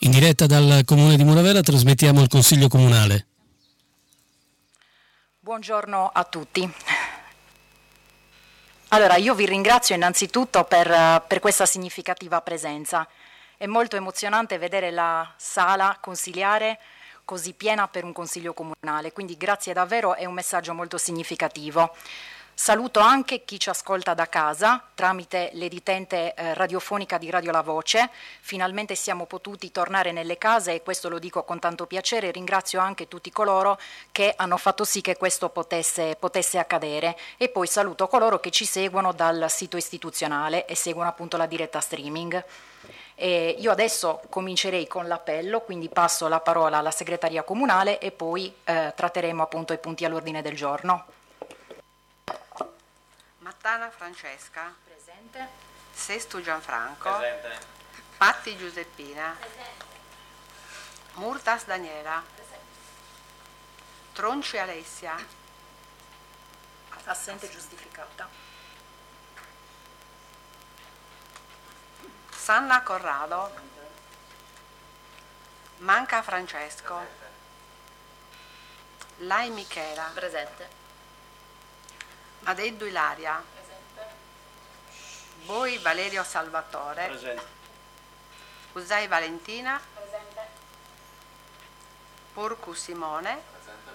In diretta dal Comune di Muravera trasmettiamo il Consiglio Comunale. Buongiorno a tutti. Allora, io vi ringrazio innanzitutto per questa significativa presenza. È molto emozionante vedere la sala consiliare così piena per un Consiglio Comunale, quindi grazie davvero, è un messaggio molto significativo. Saluto anche chi ci ascolta da casa tramite l'editente radiofonica di Radio La Voce. Finalmente siamo potuti tornare nelle case e questo lo dico con tanto piacere. Ringrazio anche tutti coloro che hanno fatto sì che questo potesse accadere e poi saluto coloro che ci seguono dal sito istituzionale e seguono appunto la diretta streaming. Io adesso comincerei con l'appello, quindi passo la parola alla segreteria comunale e poi tratteremo appunto i punti all'ordine del giorno. Mattana Francesca. Presente. Sestu Gianfranco. Presente. Patti Giuseppina. Presente. Murtas Daniela. Presente. Tronci Alessia. Assente giustificata. Sanna Corrado. Manca Francesco. Lai Michela. Presente. Madeddu Ilaria. Presente. Boi Valerio Salvatore. Presente. Usai Valentina. Presente. Purcu Simone. Presente.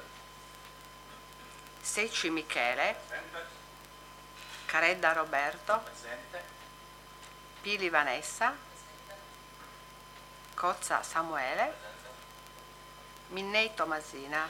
Secci Michele. Presente. Caredda Roberto. Presente. Pili Vanessa. Cozza Samuele. Minnei Tomasina.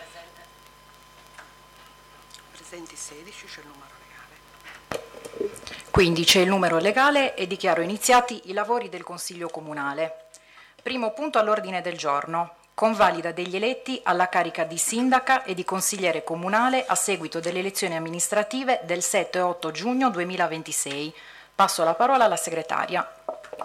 Presenti 16, c'è il numero legale. Quindi c'è il numero legale e dichiaro iniziati i lavori del Consiglio Comunale. Primo punto all'ordine del giorno. Convalida degli eletti alla carica di sindaca e di consigliere comunale a seguito delle elezioni amministrative del 7 e 8 giugno 2026. Passo la parola alla segretaria.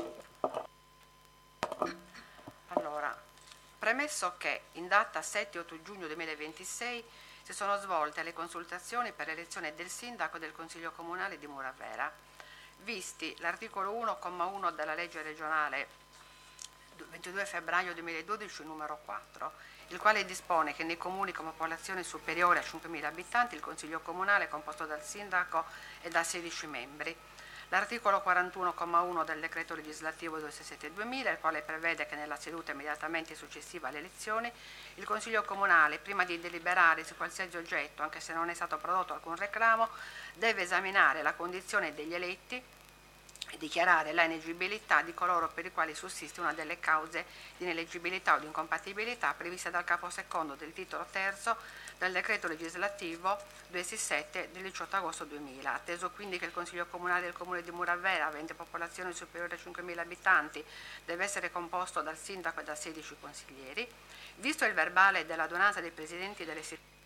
Allora, premesso che in data 7 e 8 giugno 2026 si sono svolte le consultazioni per l'elezione del sindaco e del Consiglio Comunale di Muravera, visti l'articolo 1,1 della legge regionale 22 febbraio 2012 numero 4, il quale dispone che nei comuni con popolazione superiore a 5.000 abitanti il Consiglio Comunale è composto dal sindaco e da 16 membri. L'articolo 41,1 del decreto legislativo 267/2000, il quale prevede che nella seduta immediatamente successiva alle elezioni il Consiglio Comunale, prima di deliberare su qualsiasi oggetto, anche se non è stato prodotto alcun reclamo, deve esaminare la condizione degli eletti e dichiarare la ineleggibilità di coloro per i quali sussiste una delle cause di ineleggibilità o di incompatibilità previste dal capo secondo del titolo terzo del decreto legislativo 267 del 18 agosto 2000. Atteso quindi che il Consiglio Comunale del Comune di Muravera, avente popolazione superiore a 5.000 abitanti, deve essere composto dal sindaco e da 16 consiglieri, visto il verbale dell'adunanza dei presidenti delle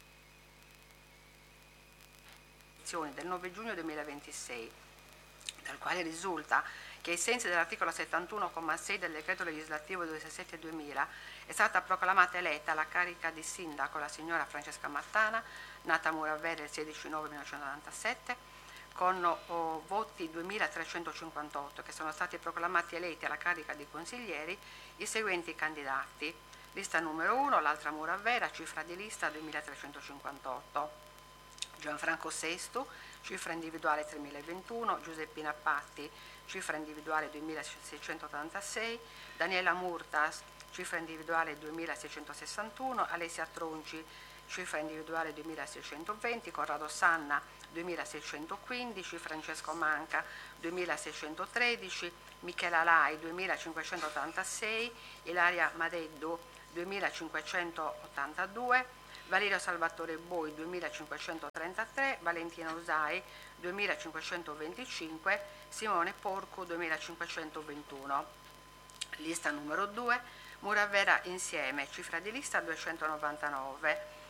sezioni del 9 giugno 2026, dal quale risulta che ai sensi dell'articolo 71,6 del decreto legislativo 267/2000 è stata proclamata eletta alla carica di sindaco la signora Francesca Mattana, nata a Muravera il 16 novembre 1997, con voti 2.358 che sono stati proclamati eletti alla carica di consiglieri i seguenti candidati. Lista numero 1, l'altra Muravera, cifra di lista 2.358. Gianfranco Sestu, cifra individuale 3.021, Giuseppina Patti, cifra individuale 2.686, Daniela Murtas, cifra individuale 2.661, Alessia Tronci, cifra individuale 2.620, Corrado Sanna 2.615, Francesco Manca 2.613, Michela Lai 2.586, Ilaria Madeddu 2.582, Valerio Salvatore Boi 2533, Valentina Usai 2525, Simone Porcu 2521. Lista numero 2, Muravera Insieme, cifra di lista 299,